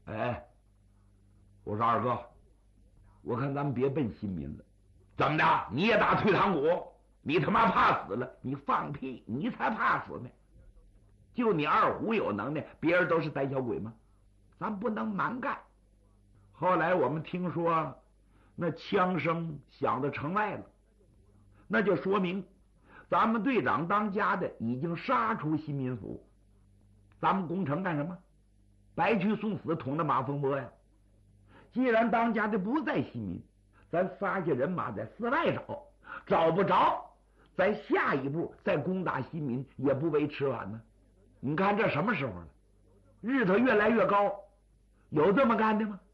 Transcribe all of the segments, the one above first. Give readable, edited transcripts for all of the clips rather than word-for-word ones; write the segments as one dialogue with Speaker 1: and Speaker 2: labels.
Speaker 1: 哎，我说二哥，我看咱们别奔新民了。怎么的？你也打退堂鼓？你他妈怕死了？你放屁！你才怕死呢！就你二虎有能耐，别人都是胆小鬼吗？咱不能蛮干。后来我们听说，那枪声响到城外了，那就说明咱们队长当家的已经杀出新民府。咱们攻城干什么？白去送死，捅了马蜂窝呀！既然当家的不在新民，咱撒下人马在寺外找，找不着，咱下一步再攻打新民也不为迟晚呢。你看这什么时候了？日头越来越高，有这么干的吗？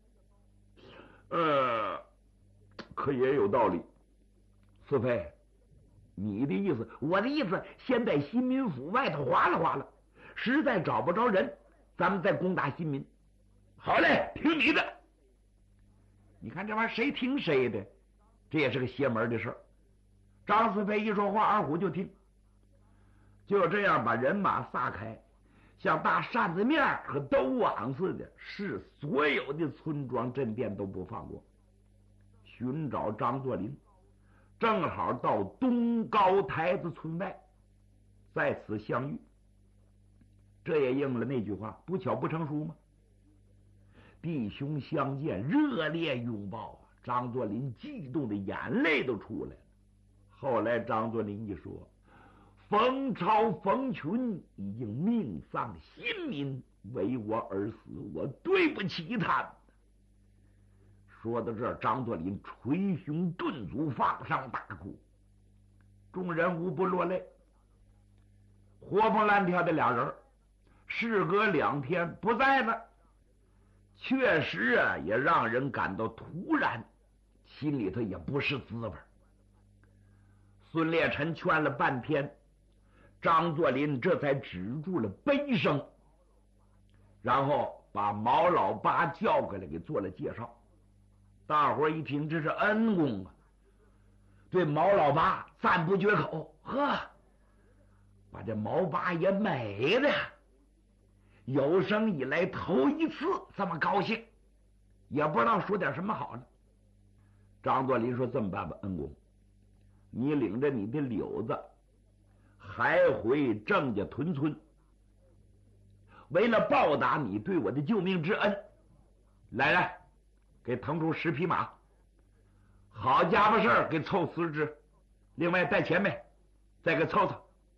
Speaker 1: 可也有道理。四飞，你的意思？我的意思，先在新民府外头划拉划拉，实在找不着人，咱们再攻打新民。好嘞，听你的。你看这玩意儿谁听谁的，这也是个邪门的事儿。张四飞一说话，二虎就听。就这样把人马撒开，像大扇子面和兜网似的，是所有的村庄镇店都不放过，寻找张作霖。正好到东高台子村外，在此相遇。这也应了那句话，不巧不成书吗？弟兄相见，热烈拥抱啊！张作霖激动的眼泪都出来了。后来张作霖一说，冯超、冯群已经命丧新民，为我而死，我对不起他们。说到这儿，张作霖捶胸顿足，放声大哭。众人无不落泪。活蹦乱跳的俩人，事隔2天不在了，确实啊，也让人感到突然，心里头也不是滋味。孙烈臣劝了半天，张作霖这才止住了悲声，然后把毛老八叫过来给做了介绍。大伙一听，这是恩公啊，对毛老八赞不绝口。呵，把这毛八也美的有生以来头一次这么高兴，也不知道说点什么好呢。张作霖说：“这么办吧，恩公，你领着你的柳子还回郑家屯村，为了报答你对我的救命之恩，来，给腾出10匹马，好家伙事儿给凑10只，另外带钱呗，再给凑凑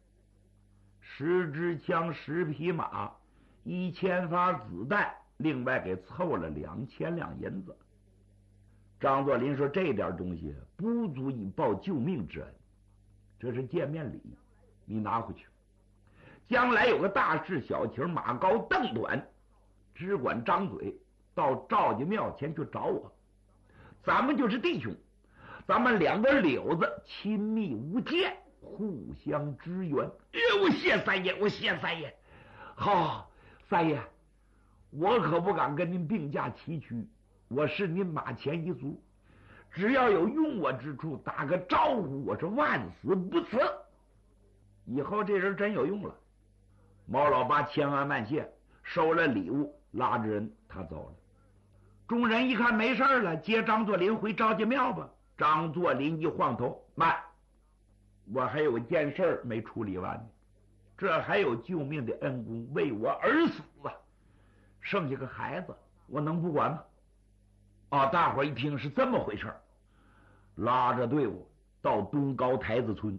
Speaker 1: 10支枪、10匹马、1000发子弹，另外给凑了2000两银子。”张作霖说：“这点东西不足以报救命之恩，这是见面礼，你拿回去。将来有个大事小情，马高凳短，只管张嘴，到赵家庙前去找我。咱们就是弟兄，咱们2个柳子亲密无间，互相支援。”我谢三爷，我谢三爷。好，三爷，我可不敢跟您并驾齐驱，我是您马前一族，只要有用我之处，打个招呼，我是万死不辞。以后这人真有用了。毛老八千恩万谢，收了礼物，拉着人他走了。众人一看没事了，接张作霖回赵家庙吧。张作霖一晃头，慢，我还有件事没处理完呢，这还有救命的恩公为我而死啊，剩下个孩子，我能不管吗？大伙一听是这么回事，拉着队伍到东高台子村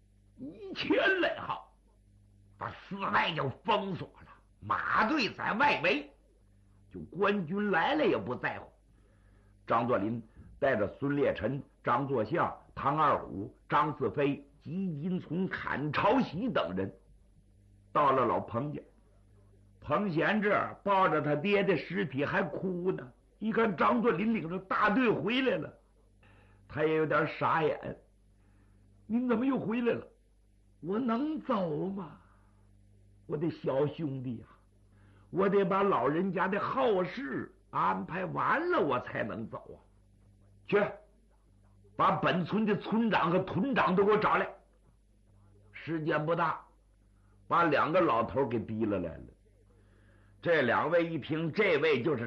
Speaker 1: ，1000来号，把寺外就封锁了，马队在外围，就官军来了也不在乎。张作霖带着孙烈臣、张作相、唐二虎、张四飞、吉金从、阚朝喜等人到了老彭家。彭贤这抱着他爹的尸体还哭呢，一看张作霖领着大队回来了，他也有点傻眼。您怎么又回来了？我能走吗？我的小兄弟啊，我得把老人家的后事安排完了，我才能走啊。去，把本村的村长和屯长都给我找来。时间不大，把2个老头给提了来了。这2位一听，这位就是